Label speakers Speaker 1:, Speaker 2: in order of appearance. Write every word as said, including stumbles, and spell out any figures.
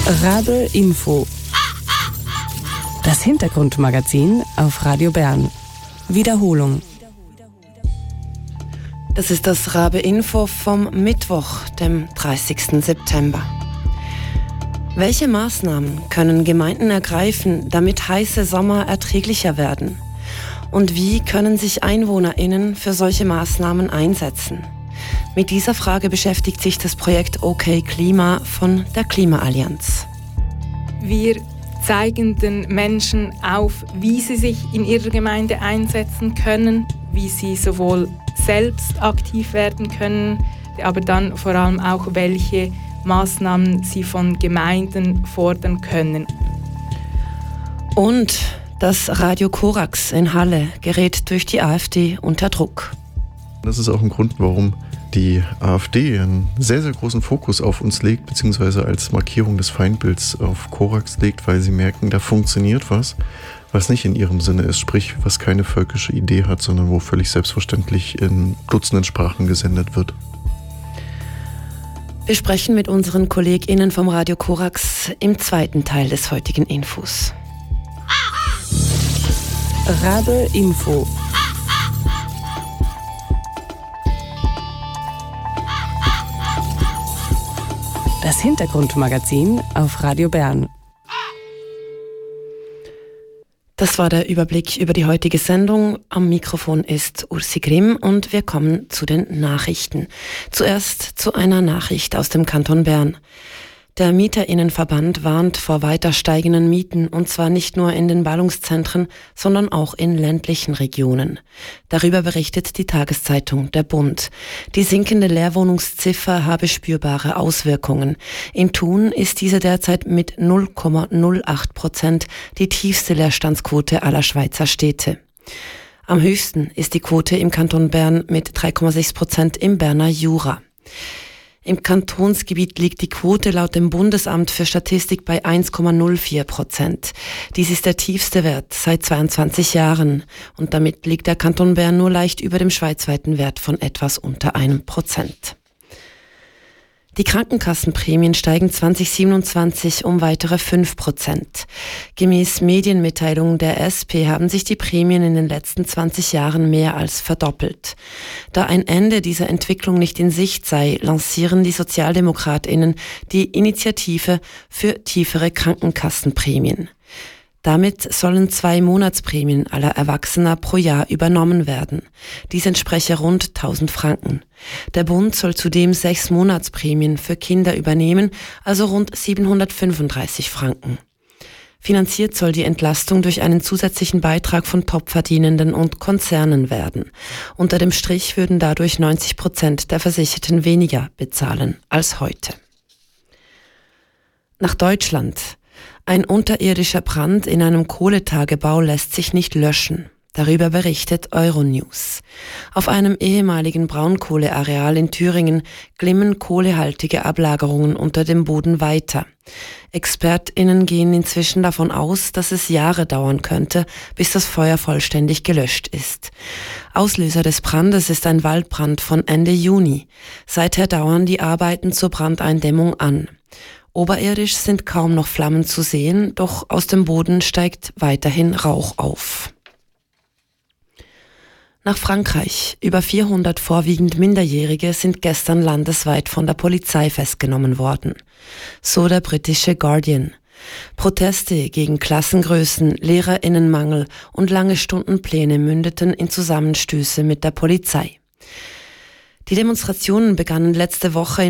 Speaker 1: Rabe Info. Das Hintergrundmagazin auf Radio Bern. Wiederholung.
Speaker 2: Das ist das Rabe Info vom Mittwoch, dem dreißigsten September. Welche Maßnahmen können Gemeinden ergreifen, damit heiße Sommer erträglicher werden? Und wie können sich EinwohnerInnen für solche Maßnahmen einsetzen? Mit dieser Frage beschäftigt sich das Projekt OK Klima von der Klimaallianz.
Speaker 3: Wir zeigen den Menschen auf, wie sie sich in ihrer Gemeinde einsetzen können, wie sie sowohl selbst aktiv werden können, aber dann vor allem auch, welche Maßnahmen sie von Gemeinden fordern können.
Speaker 2: Und das Radio Korax in Halle gerät durch die AfD unter Druck.
Speaker 4: Das ist auch ein Grund, warum die AfD einen sehr, sehr großen Fokus auf uns legt, beziehungsweise als Markierung des Feindbilds auf Korax legt, weil sie merken, da funktioniert was, was nicht in ihrem Sinne ist, sprich, was keine völkische Idee hat, sondern wo völlig selbstverständlich in Dutzenden Sprachen gesendet wird.
Speaker 2: Wir sprechen mit unseren KollegInnen vom Radio Korax im zweiten Teil des heutigen Infos.
Speaker 1: Rabe Info. Das Hintergrundmagazin auf Radio Bern.
Speaker 2: Das war der Überblick über die heutige Sendung. Am Mikrofon ist Ursi Grimm und wir kommen zu den Nachrichten. Zuerst zu einer Nachricht aus dem Kanton Bern. Der MieterInnenverband warnt vor weiter steigenden Mieten, und zwar nicht nur in den Ballungszentren, sondern auch in ländlichen Regionen. Darüber berichtet die Tageszeitung Der Bund. Die sinkende Leerwohnungsziffer habe spürbare Auswirkungen. In Thun ist diese derzeit mit null Komma null acht Prozent die tiefste Leerstandsquote aller Schweizer Städte. Am höchsten ist die Quote im Kanton Bern mit drei Komma sechs Prozent im Berner Jura. Im Kantonsgebiet liegt die Quote laut dem Bundesamt für Statistik bei eins Komma null vier Prozent. Dies ist der tiefste Wert seit zweiundzwanzig Jahren und damit liegt der Kanton Bern nur leicht über dem schweizweiten Wert von etwas unter einem Prozent. Die Krankenkassenprämien steigen zwanzig siebenundzwanzig um weitere fünf Prozent. Gemäß Medienmitteilungen der S P haben sich die Prämien in den letzten zwanzig Jahren mehr als verdoppelt. Da ein Ende dieser Entwicklung nicht in Sicht sei, lancieren die SozialdemokratInnen die Initiative für tiefere Krankenkassenprämien. Damit sollen zwei Monatsprämien aller Erwachsener pro Jahr übernommen werden. Dies entspreche rund tausend Franken. Der Bund soll zudem sechs Monatsprämien für Kinder übernehmen, also rund siebenhundertfünfunddreißig Franken. Finanziert soll die Entlastung durch einen zusätzlichen Beitrag von Topverdienenden und Konzernen werden. Unter dem Strich würden dadurch neunzig Prozent der Versicherten weniger bezahlen als heute. Nach Deutschland. Ein unterirdischer Brand in einem Kohletagebau lässt sich nicht löschen. Darüber berichtet Euronews. Auf einem ehemaligen Braunkohleareal in Thüringen glimmen kohlehaltige Ablagerungen unter dem Boden weiter. ExpertInnen gehen inzwischen davon aus, dass es Jahre dauern könnte, bis das Feuer vollständig gelöscht ist. Auslöser des Brandes ist ein Waldbrand von Ende Juni. Seither dauern die Arbeiten zur Brandeindämmung an. Oberirdisch sind kaum noch Flammen zu sehen, doch aus dem Boden steigt weiterhin Rauch auf. Nach Frankreich. Über vierhundert vorwiegend Minderjährige sind gestern landesweit von der Polizei festgenommen worden. So der britische Guardian. Proteste gegen Klassengrößen, LehrerInnenmangel und lange Stundenpläne mündeten in Zusammenstöße mit der Polizei. Die Demonstrationen begannen letzte Woche